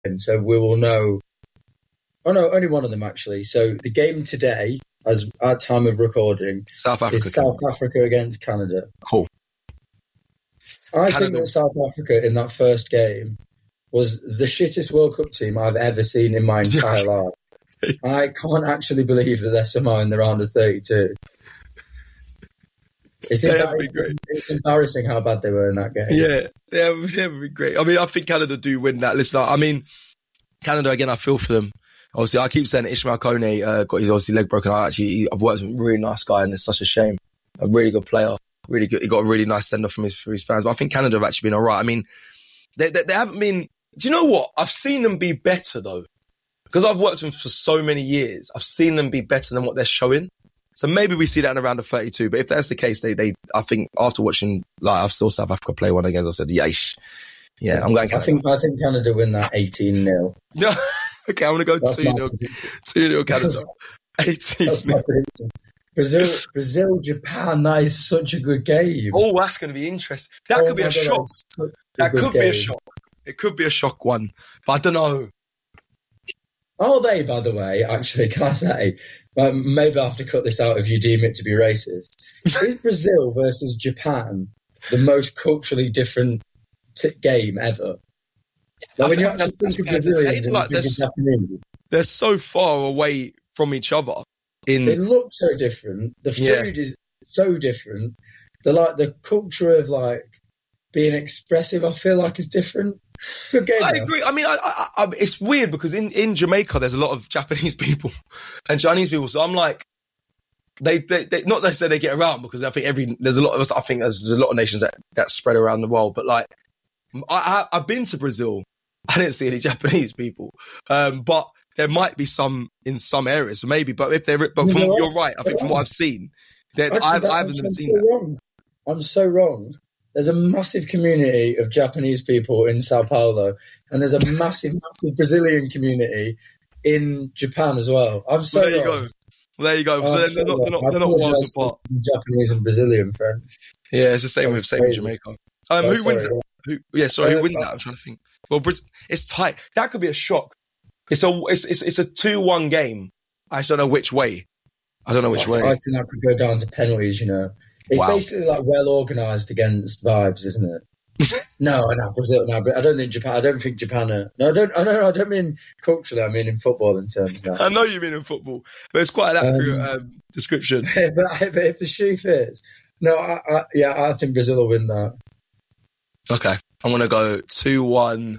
so we will know. Oh no, only one of them actually. So the game today, as at time of recording, South Africa. is South Africa against Canada. Cool. I think that South Africa in that first game was the shittest World Cup team I've ever seen in my entire life. I can't actually believe that they're somehow in the round of 32. It's embarrassing how bad they were in that game. Yeah, they would be great. I mean, I think Canada do win that. Listen, I mean, Canada, again, I feel for them. Obviously, I keep saying Ishmael Kone got his obviously leg broken. I've worked with a really nice guy, and it's such a shame. A really good player. Really good. He got a really nice send-off from his fans. But I think Canada have actually been all right. I mean, they haven't been... Do you know what? I've seen them be better, though. Because I've worked with them for so many years, I've seen them be better than what they're showing. So maybe we see that in around of 32. But if that's the case, I think after watching, I saw South Africa play one against, I said, yeesh. Yeah, I'm going Canada. I think Canada win that 18-0. No, okay, I'm going to go 2-0. 2-0 Canada. 18-0. Brazil, Japan, that is such a good game. Oh, that's going to be interesting. That could be a shock. That could be a shock. It could be a shock one. But I don't know. Are they, by the way, actually, can I say, maybe I have to cut this out if you deem it to be racist. Is Brazil versus Japan the most culturally different game ever? Like when you actually think of Brazilians and think of Japanese, they're so far away from each other. They look so different. The food is so different. The culture of being expressive, I feel like, is different. Good game. I agree. I mean, I it's weird because in Jamaica there's a lot of Japanese people and Chinese people. So I'm like, they not necessarily they get around because I think there's a lot of us. I think there's a lot of nations that spread around the world. But like, I've been to Brazil. I didn't see any Japanese people, but there might be some in some areas, maybe. But you're right. I think from what I've seen, I haven't seen that. Wrong. I'm so wrong. There's a massive community of Japanese people in Sao Paulo, and there's a massive, massive Brazilian community in Japan as well. I'm so there you go. Well, there you go. So they're not worlds apart. Japanese and Brazilian friends. Yeah, it's the same with Jamaica. Who wins that? Who wins that? I'm trying to think. Well, it's tight. That could be a shock. It's a 2-1 game. I just don't know which way. I think that could go down to penalties, It's basically like well organised against vibes, isn't it? No, Brazil. No, but I don't think Japan. I don't think Japan. I don't mean culturally. I mean in football in terms of that. I know you mean in football, but it's quite an accurate description. But if the shoe fits, no, I think Brazil will win that. Okay, I'm gonna go 2-1.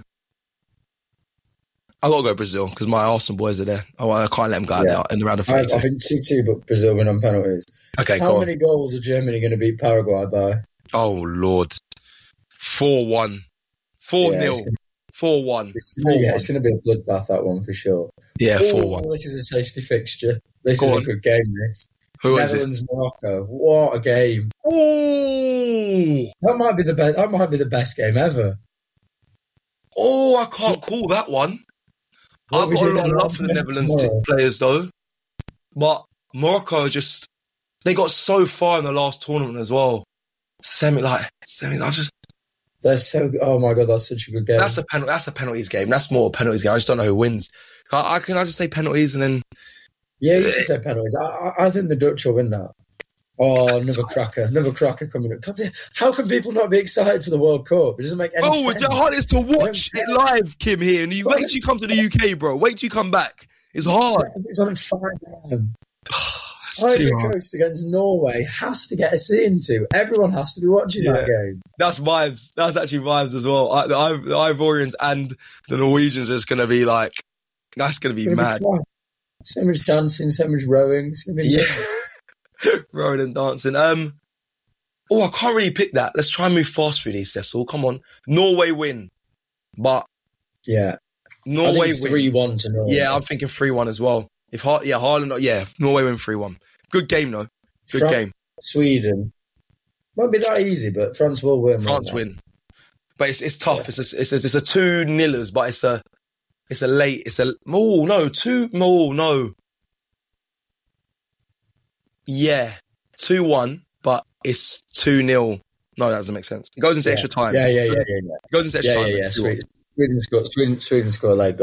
I gotta go Brazil because my Arsenal boys are there. I can't let them go out in the round of 32. I think 2-2, but Brazil win on penalties. Okay, How many goals are Germany going to beat Paraguay by? Oh, Lord. 4-1. 4-0. 4-1. It's going to be a bloodbath, that one, for sure. Yeah, 4-1. This is a tasty fixture. This is a good game, this. Who is it? Netherlands, Morocco. What a game. Ooh. That might be the best game ever. Oh, I can't call that one. I've got a lot of love for the Netherlands players, though. But Morocco they got so far in the last tournament as well. Semis. They're so. Oh my god, that's such a good game. That's a penalties game. That's more a penalties game. I just don't know who wins. Can I just say penalties and then? Yeah, you can say penalties. I think the Dutch will win that. Oh, another cracker coming up. How can people not be excited for the World Cup? It doesn't make any sense. It's hard to watch it live, Kim, here. And wait till you come to the UK, bro. Wait till you come back. It's hard. It's on at 5 a.m. Ivory Coast against Norway has to get a C into. Everyone has to be watching that game. That's vibes. That's actually vibes as well. The Ivorians and the Norwegians is going to be like, that's going to be mad. So much dancing, so much rowing. It's going to be rowing and dancing. I can't really pick that. Let's try and move fast through these, Cecil. Come on. Norway win. But Norway win. 3-1 to Norway. Yeah, I'm thinking 3-1 as well. Haaland, Norway win 3-1. Good game, though. Good game. Sweden. Won't be that easy, but France will win. France win. But it's tough. Yeah. It's a 2-0ers, but it's a late. Yeah, 2-1, but it's 2-0. No, that doesn't make sense. It goes into extra time. Yeah. It goes into extra time. Yeah. Sweden score a late goal.